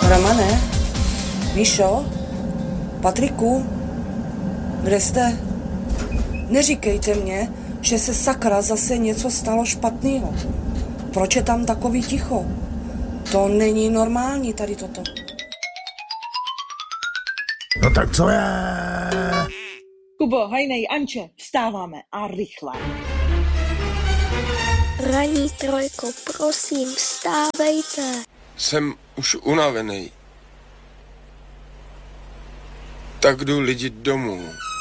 Romane? Míšo? Patriku? Kde jste? Neříkejte mě, že se sakra zase něco stalo špatného. Proč je tam takový ticho? To není normální tady toto. No tak co je? Kubo, hajnej, Anče, vstáváme a rychle. Ranní trojko, prosím, vstávejte. Jsem už unavený. Tak jdu lidi domů.